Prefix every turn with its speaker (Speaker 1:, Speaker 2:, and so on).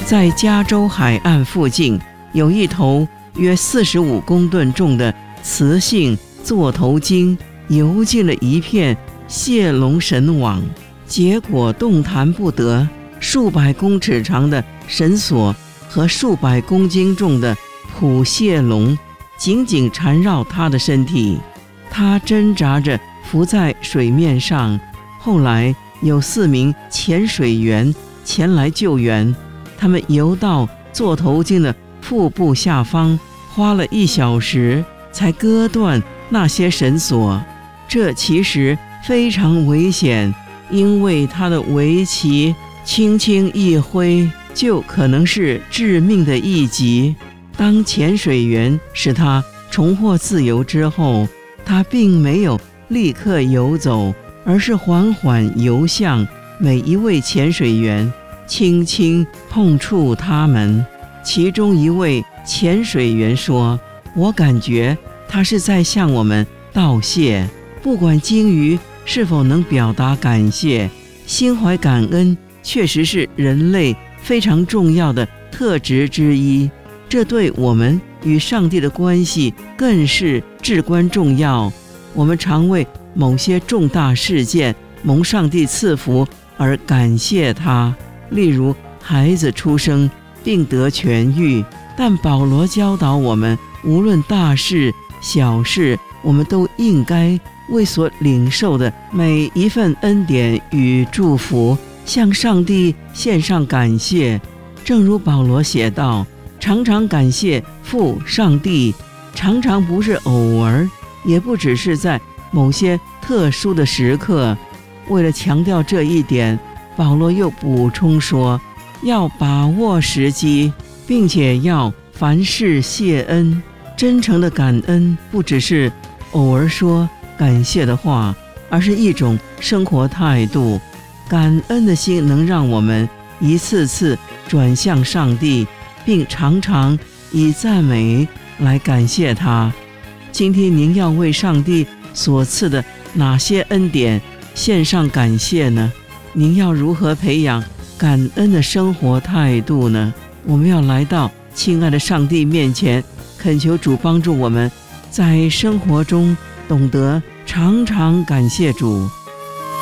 Speaker 1: 在加州海岸附近有一头约45公吨重的雌性座头鲸游进了一片蟹龙神网，结果动弹不得，数百公尺长的绳索和数百公斤重的捕蟹笼紧紧缠绕它的身体，它挣扎着浮在水面上。后来有4名潜水员前来救援，他们游到座头鲸的腹部下方，花了1小时才割断那些绳索。这其实非常危险，因为它的尾鳍轻轻一挥，就可能是致命的一击。当潜水员使它重获自由之后，它并没有立刻游走，而是缓缓游向每一位潜水员，轻轻碰触他们。其中一位潜水员说：“我感觉它是在向我们道谢。”不管鲸鱼是否能表达感谢，心怀感恩确实是人类非常重要的特质之一，这对我们与上帝的关系更是至关重要。我们常为某些重大事件蒙上帝赐福而感谢他，例如孩子出生并得痊愈，但保罗教导我们，无论大事小事，我们都应该为所领受的每一份恩典与祝福向上帝献上感谢。正如保罗写道，常常感谢父上帝，常常不是偶尔，也不只是在某些特殊的时刻。为了强调这一点，保罗又补充说，要把握时机，并且要凡事谢恩。真诚的感恩不只是偶尔说感谢的话，而是一种生活态度。感恩的心能让我们一次次转向上帝，并常常以赞美来感谢他。今天您要为上帝所赐的哪些恩典献上感谢呢？您要如何培养感恩的生活态度呢？我们要来到亲爱的上帝面前，恳求主帮助我们在生活中懂得常常感谢主，